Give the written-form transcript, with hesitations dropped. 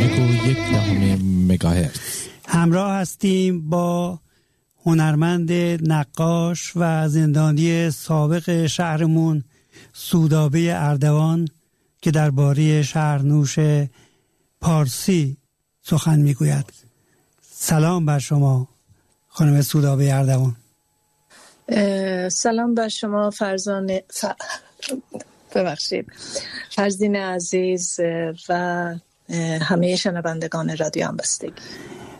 91.1 مگاهرتز. همراه هستیم با هنرمند نقاش و زندانی سابق شهرمون سودابه اردوان که درباره شهرنوش پارسی سخن میگوید. سلام بر شما خانم سودابه اردوان. سلام بر شما فرزین عزیز و همه شنوندگان رادیو همبستگی.